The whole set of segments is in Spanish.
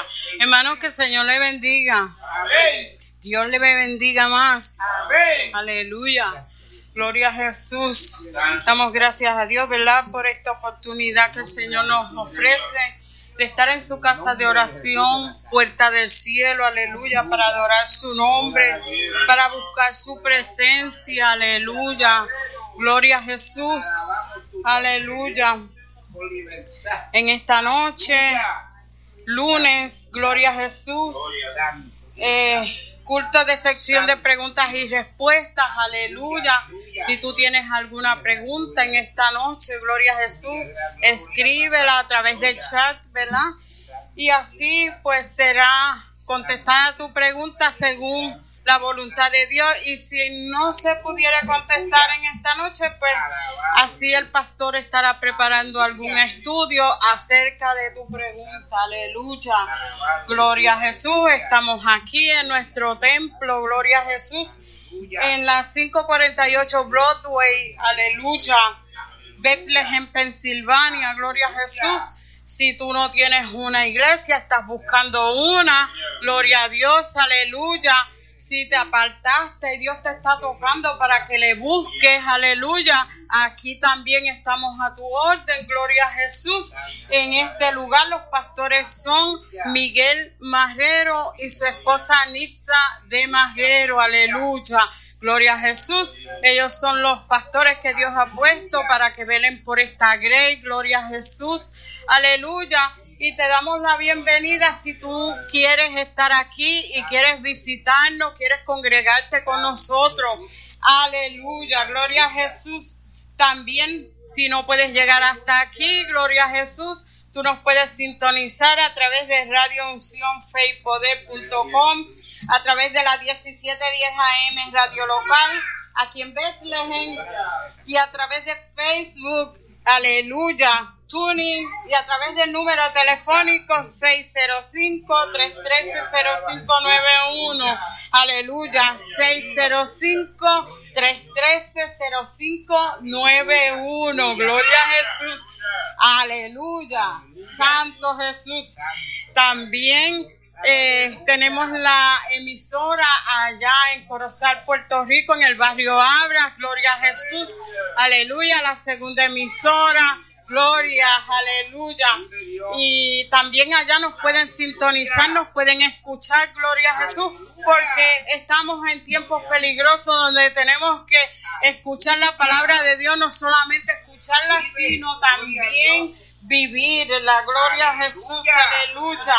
Hermanos, que el Señor le bendiga. Amén. Dios le bendiga más. Amén. Aleluya. Gloria a Jesús. Damos gracias a Dios, ¿verdad? Por esta oportunidad que el Señor nos ofrece de estar en su casa de oración, puerta del cielo, aleluya, para adorar su nombre, para buscar su presencia, aleluya. Gloria a Jesús. Aleluya. En esta noche, lunes, gloria a Jesús. Culto de sección de preguntas y respuestas, aleluya. Si tú tienes alguna pregunta en esta noche, gloria a Jesús, escríbela a través del chat, ¿verdad? Y así pues será contestada tu pregunta según la voluntad de Dios. Y si no se pudiera contestar en esta noche, pues así el pastor estará preparando algún estudio acerca de tu pregunta. Aleluya. Gloria a Jesús. Estamos aquí en nuestro templo. Gloria a Jesús. En la 548 Broadway. Aleluya. Bethlehem, Pensilvania. Gloria a Jesús. Si tú no tienes una iglesia, estás buscando una. Gloria a Dios. Aleluya. Si te apartaste y Dios te está tocando para que le busques, aleluya, aquí también estamos a tu orden, gloria a Jesús. En este lugar los pastores son Miguel Marrero y su esposa Nitza de Marrero, aleluya, gloria a Jesús. Ellos son los pastores que Dios ha puesto para que velen por esta grey, gloria a Jesús, aleluya. Y te damos la bienvenida si tú quieres estar aquí y quieres visitarnos, quieres congregarte con nosotros. Aleluya, gloria a Jesús. También si no puedes llegar hasta aquí, gloria a Jesús, tú nos puedes sintonizar a través de Radio Unción Feypoder.com, a través de la 1710 AM en Radio Local, aquí en Bethlehem, y a través de Facebook, aleluya, Tuning, y a través del número telefónico 605-313-0591. Aleluya, 605-313-0591. Gloria a Jesús. Aleluya. Santo Jesús. También tenemos la emisora allá en Corozal, Puerto Rico, en el barrio Abra. Gloria a Jesús. Aleluya. La segunda emisora. Gloria, aleluya. Y también allá nos pueden sintonizar, nos pueden escuchar, gloria a Jesús, porque estamos en tiempos peligrosos donde tenemos que escuchar la palabra de Dios, no solamente escucharla, sino también vivirla. Gloria a Jesús, aleluya.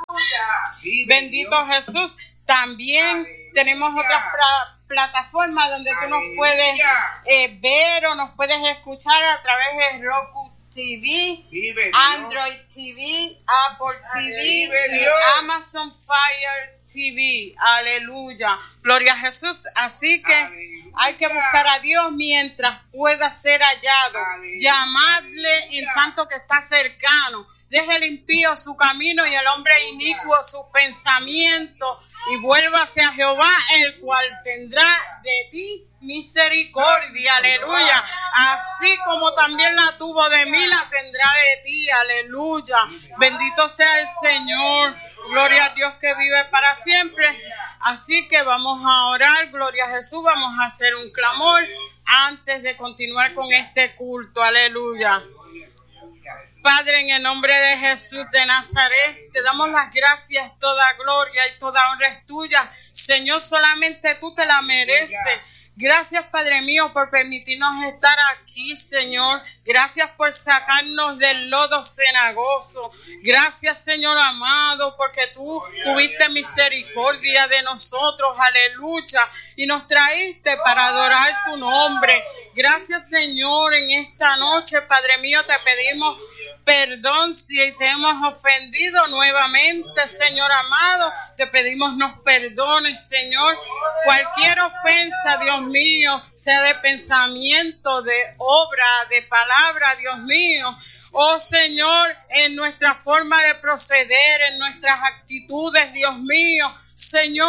Bendito Jesús. También tenemos otras plataformas donde tú nos puedes ver o nos puedes escuchar a través de Roku TV, Android TV, Apple TV y Amazon Fire TV. Aleluya. Gloria a Jesús. Así que hay que buscar a Dios mientras pueda ser hallado. Llamadle en tanto que está cercano. Deje el impío su camino y el hombre inicuo sus pensamientos, y vuélvase a Jehová, el cual tendrá de ti misericordia, aleluya. Así como también la tuvo de mí, la tendrá de ti, aleluya. Bendito sea el Señor, gloria a Dios que vive para siempre. Así que vamos a orar, gloria a Jesús, vamos a hacer un clamor antes de continuar con este culto, aleluya. Padre, en el nombre de Jesús de Nazaret, te damos las gracias, toda gloria y toda honra es tuya. Señor, solamente tú te la mereces. Gracias, Padre mío, por permitirnos estar aquí, Señor. Gracias por sacarnos del lodo cenagoso. Gracias, Señor amado, porque tú tuviste misericordia de nosotros, aleluya, y nos traíste para adorar tu nombre. Gracias, Señor, en esta noche, Padre mío, te pedimos perdón si te hemos ofendido nuevamente, Señor amado. Te pedimos nos perdones, Señor. Cualquier ofensa, Dios mío, sea de pensamiento, de obra, de palabra, Dios mío. Oh, Señor, en nuestra forma de proceder, en nuestras actitudes, Dios mío. Señor,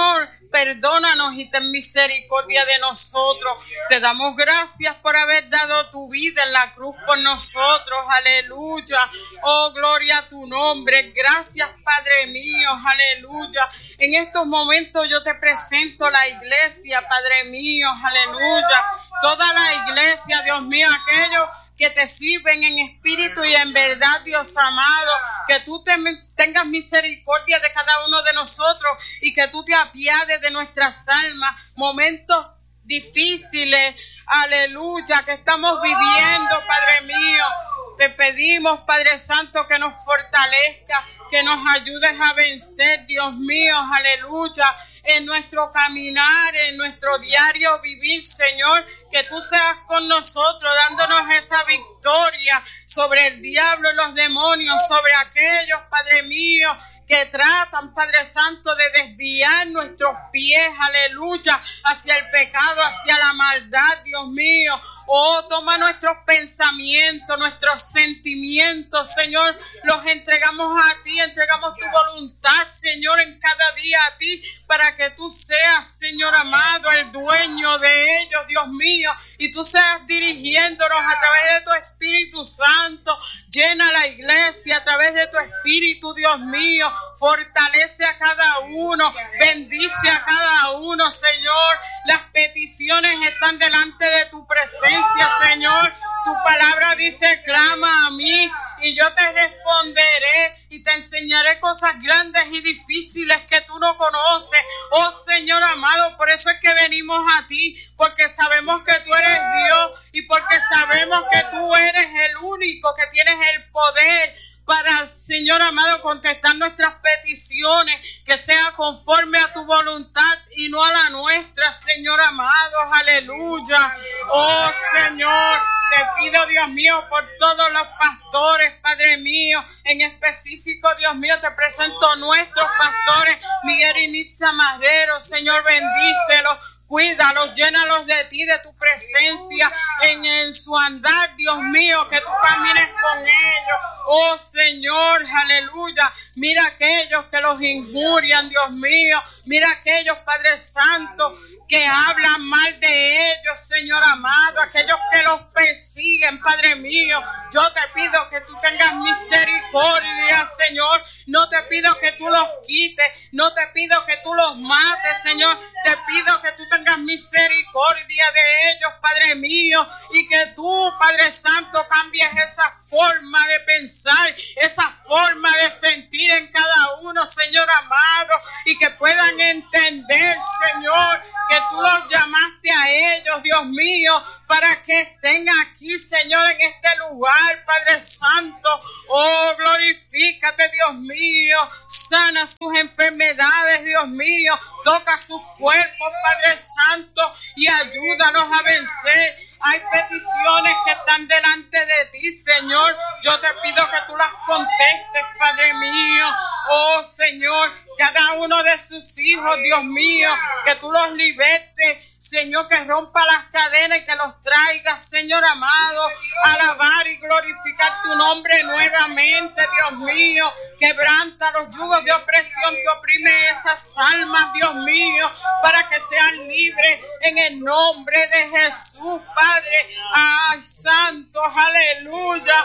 perdónanos y ten misericordia de nosotros. Te damos gracias por haber dado tu vida en la cruz por nosotros, aleluya. Oh, gloria a tu nombre. Gracias, Padre mío, aleluya. En estos momentos yo te presento la iglesia, Padre mío, aleluya. Toda la iglesia, Dios mío, aquellos que te sirven en espíritu y en verdad, Dios amado, que tú tengas misericordia de cada uno de nosotros y que tú te apiades de nuestras almas, momentos difíciles, aleluya, que estamos viviendo, Padre mío. Te pedimos, Padre Santo, que nos fortalezca, que nos ayudes a vencer, Dios mío, aleluya, en nuestro caminar, en nuestro diario vivir, Señor, que tú seas con nosotros, dándonos esa victoria sobre el diablo y los demonios, sobre aquellos, Padre mío, que tratan, Padre Santo, de desviar nuestros pies, aleluya, hacia el pecado, hacia la maldad, Dios mío. Oh, toma nuestros pensamientos, nuestros sentimientos, Señor, los entregamos a ti, entregamos tu voluntad, Señor, en cada día a ti, para que tú seas, Señor amado, el dueño de ellos, Dios mío, y tú seas dirigiéndonos a través de tu Espíritu Santo. Llena la iglesia a través de tu Espíritu, Dios mío. Fortalece a cada uno, bendice a cada uno, Señor. Las peticiones están delante de tu presencia, Señor. Tu palabra dice, clama a mí y yo te responderé y te enseñaré cosas grandes y difíciles que tú no conoces. Oh, Señor amado, por eso es que venimos a ti, porque sabemos que tú eres Dios y porque sabemos que tú eres el único que tienes el poder para, Señor amado, contestar nuestras peticiones, que sea conforme a tu voluntad y no a la nuestra, Señor amado, aleluya. Oh, Señor, te pido, Dios mío, por todos los pastores, Padre mío, en específico, Dios mío, te presento nuestros pastores, Miguel y Nitza Marrero, Señor, bendícelos. Cuídalos, llénalos de ti, de tu presencia en su andar, Dios mío, que tú camines con ellos. Oh, Señor, aleluya. Mira aquellos que los injurian, Dios mío. Mira aquellos, Padre Santo, que hablan mal de ellos, Señor amado. Aquellos que los persiguen, Padre mío. Yo te pido que tú tengas misericordia, Señor. No te pido que tú los quites. No te pido que tú los mates, Señor. Te pido que tú tengas misericordia de ellos, Padre mío, y que tú, Padre Santo, cambies esa forma de pensar, esa forma de sentir en cada uno, Señor amado, y que puedan entender, Señor, que tú los llamaste a ellos, Dios mío, para que estén aquí, Señor, en este lugar, Padre Santo. Oh, glorifícate, Dios mío, sana sus enfermedades, Dios mío, toca sus cuerpos, Padre Santo, y ayúdanos a vencer. Hay peticiones que están delante de ti, Señor. Yo te pido que tú las contestes, Padre mío. Oh, Señor, cada uno de sus hijos, Dios mío, que tú los libertes, Señor, que rompa las cadenas y que los traiga, Señor amado, a alabar y glorificar tu nombre nuevamente, Dios mío. Quebranta los yugos de opresión que oprime esas almas, Dios mío, para que sean libres en el nombre de Jesús, Padre. Ay, santo, aleluya.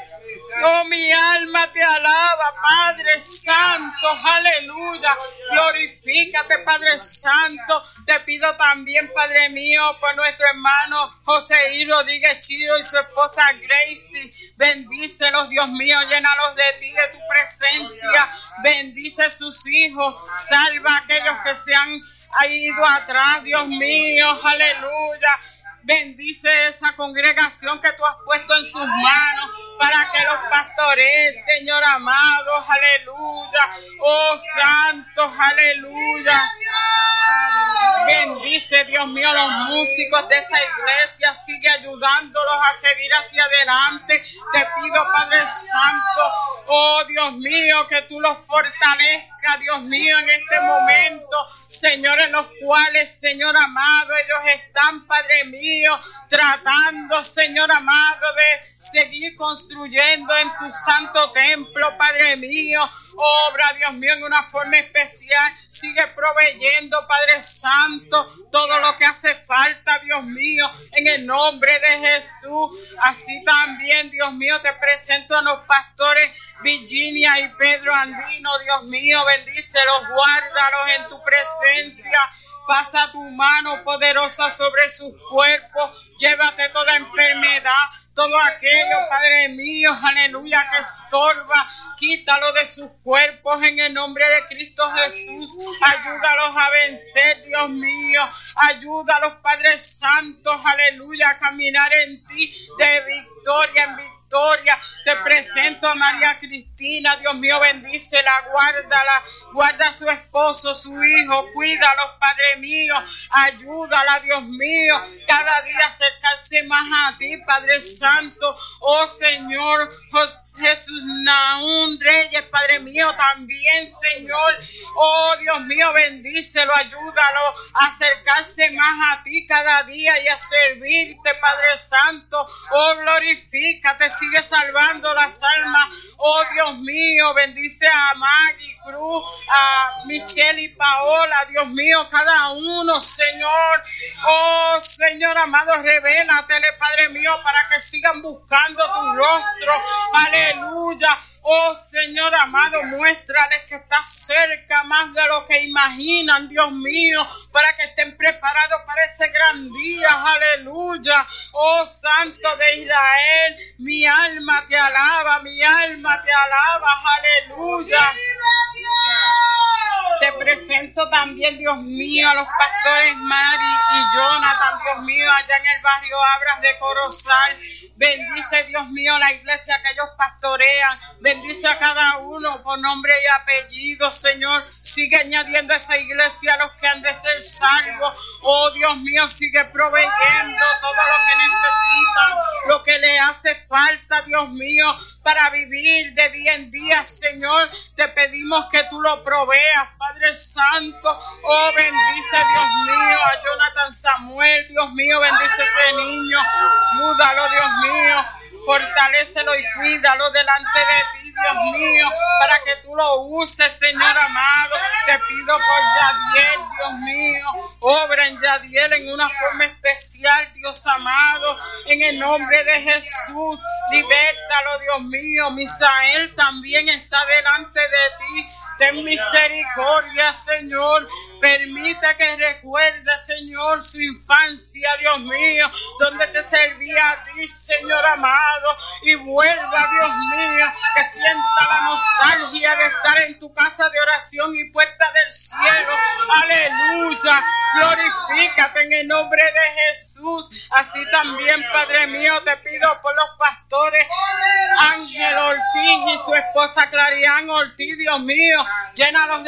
Oh, mi alma te alaba, Padre Santo, aleluya. Glorifícate, Padre Santo. Te pido también, Padre mío, por nuestro hermano José I. Rodríguez Chiro y su esposa Gracie. Bendícelos, Dios mío, llénalos de ti, de tu presencia. Bendice sus hijos, salva a aquellos que se han ido atrás, Dios mío, aleluya. Bendice esa congregación que tú has puesto en sus manos para que los pastores, Señor amado, aleluya. Oh, santos, aleluya. Bendice, Dios mío, los músicos de esa iglesia. Sigue ayudándolos a seguir hacia adelante. Te pido, Padre Santo, oh Dios mío, que tú los fortalezcas, Dios mío, en este momento, Señor, en los cuales, Señor amado, ellos están, Padre mío, tratando, Señor amado, de seguir construyendo en tu santo templo, Padre mío. Obra, Dios mío, en una forma especial. Sigue proveyendo, Padre Santo, todo lo que hace falta, Dios mío, en el nombre de Jesús. Así también, Dios mío, te presento a los pastores Virginia y Pedro Andino, Dios mío, bendícelos, guárdalos en tu presencia. Pasa tu mano poderosa sobre sus cuerpos. Llévate toda enfermedad, todo aquello, Padre mío, aleluya, que estorba. Quítalo de sus cuerpos en el nombre de Cristo Jesús. Ayúdalos a vencer, Dios mío. Ayúdalos, Padre Santo, aleluya, a caminar en ti de victoria en victoria. Te presento a María Cristina, Dios mío, bendícela, guárdala, guarda a su esposo, su hijo, cuídalos, Padre mío, ayúdala, Dios mío, cada día acercarse más a ti, Padre Santo, oh Señor, Jesús Naún Reyes, Padre mío, también, Señor, oh Dios mío, bendícelo, ayúdalo a acercarse más a ti cada día y a servirte, Padre Santo, oh glorifícate, sigue salvando las almas, oh Dios mío, bendice a Maggie Cruz, a Michelle y Paola, Dios mío, cada uno, Señor, oh Señor amado, revélatele, Padre mío, para que sigan buscando tu rostro, aleluya. Oh Señor amado, muéstrales que estás cerca más de lo que imaginan, Dios mío, para que estén preparados para ese gran día, aleluya. Oh Santo de Israel, mi alma te alaba, aleluya. Te presento también, Dios mío, a los pastores Mari y Jonathan, Dios mío, allá en el barrio Abras de Corozal. Bendice, Dios mío, la iglesia que ellos pastorean. Bendice a cada uno por nombre y apellido, Señor. Sigue añadiendo a esa iglesia a los que han de ser salvos. Oh, Dios mío, sigue proveyendo todo lo que necesitan, lo que le hace falta, Dios mío, para vivir de día en día, Señor. Te pedimos que tú lo proveas, Padre Santo. Oh, bendice, Dios mío, a Jonathan Samuel, Dios mío, bendice ese niño. Ayúdalo, Dios mío. Fortalécelo y cuídalo delante de ti, Dios mío, para que tú lo uses, Señor amado. Te pido por Yadiel, Dios mío. Obra en Yadiel en una forma especial, Dios amado. En el nombre de Jesús, libértalo, Dios mío. Misael también está delante de ti. Ten misericordia, Señor. Permita que recuerde, Señor, su infancia, Dios mío, donde te servía a ti, Señor amado. Y vuelva, Dios mío, que sienta la nostalgia de estar en tu casa de oración y puerta del cielo. Aleluya. Glorifícate en el nombre de Jesús. Así también, Padre mío, te pido por los pastores Ángel Ortiz y su esposa Clarián Ortiz, Dios mío. Llénalos de